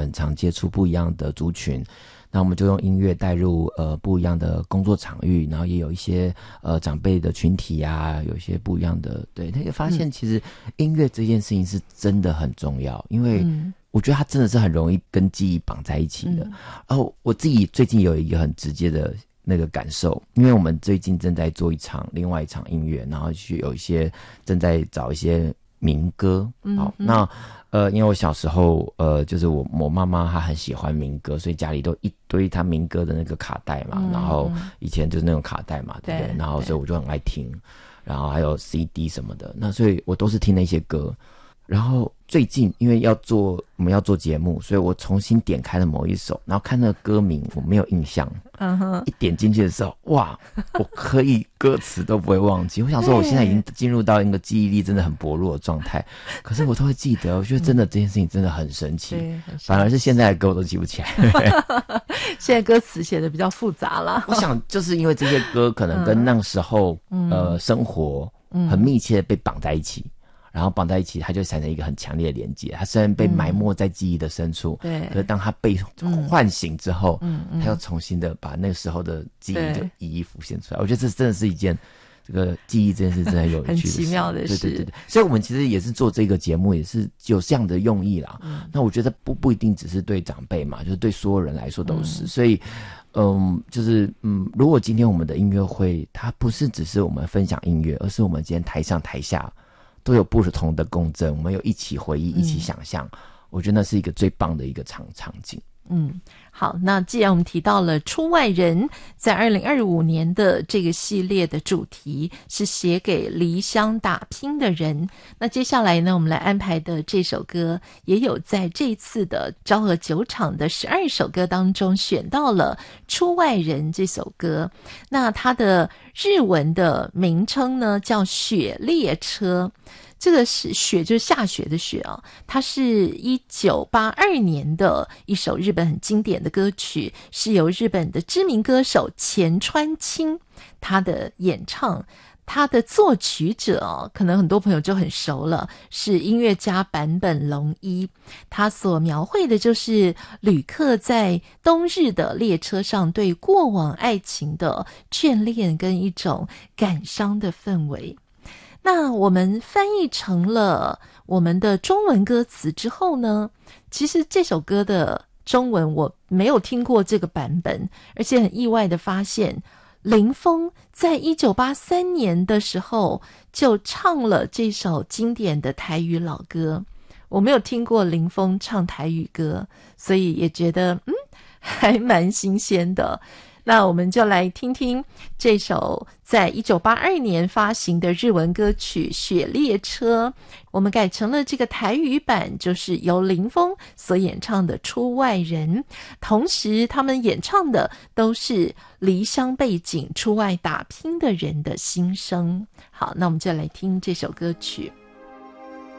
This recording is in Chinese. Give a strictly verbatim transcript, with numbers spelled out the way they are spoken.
很常接触不一样的族群，那我们就用音乐带入呃不一样的工作场域，然后也有一些呃长辈的群体啊，有一些不一样的，对，他也发现其实音乐这件事情是真的很重要，因为我觉得它真的是很容易跟记忆绑在一起的。然后我自己最近有一个很直接的那个感受，因为我们最近正在做一场另外一场音乐，然后去有一些正在找一些民歌。好，那呃，因为我小时候呃，就是我我妈妈她很喜欢民歌，所以家里都一堆她民歌的那个卡带嘛，嗯、然后以前就是那种卡带嘛，对不对？对，然后所以我就很爱听，然后还有 C D 什么的，那所以我都是听那些歌。然后最近因为要做我们要做节目，所以我重新点开了某一首，然后看那个歌名我没有印象，嗯哼，一点进去的时候，哇，我可以歌词都不会忘记。我想说我现在已经进入到一个记忆力真的很薄弱的状态，可是我都会记得。我觉得真的这件事情真的很神奇，嗯、反而是现在的歌我都记不起来。 现在歌词写的比较复杂了。 我想就是因为这些歌可能跟那时候、嗯、呃生活很密切的被绑在一起。然后绑在一起，它就产生一个很强烈的连接。它虽然被埋没在记忆的深处，对、嗯，可是当它被唤醒之后，嗯，它又重新的把那个时候的记忆就一一浮现出来。我觉得这真的是一件这个记忆这件事真的很有趣的事， 很奇妙的事。 对对对对，所以我们其实也是做这个节目，也是有这样的用意啦。嗯、那我觉得不不一定只是对长辈嘛，就是对所有人来说都是。嗯、所以，嗯，就是嗯，如果今天我们的音乐会，它不是只是我们分享音乐，而是我们今天台上台下都有不同的共振，我们有一起回忆，一起想象、嗯、我觉得那是一个最棒的一个场场景。 嗯，好，那既然我们提到了出外人，在二零二五年的这个系列的主题是写给离乡打拼的人，那接下来呢，我们来安排的这首歌也有在这次的昭和酒厂的十二首歌当中选到了出外人这首歌。那它的日文的名称呢叫雪列车，这个是雪就是下雪的雪啊，它是一九八二年的一首日本很经典的歌曲，是由日本的知名歌手前川清他的演唱。他的作曲者哦，可能很多朋友就很熟了，是音乐家坂本龙一。他所描绘的就是旅客在冬日的列车上对过往爱情的眷恋跟一种感伤的氛围。那我们翻译成了我们的中文歌词之后呢，其实这首歌的中文我没有听过这个版本，而且很意外的发现林峰在一九八三年的时候就唱了这首经典的台语老歌。我没有听过林峰唱台语歌，所以也觉得嗯还蛮新鲜的。那我们就来听听这首在一九八二年发行的日文歌曲《雪列车》，我们改成了这个台语版，就是由林峰所演唱的《出外人》，同时他们演唱的都是离乡背景出外打拼的人的心声。好，那我们就来听这首歌曲。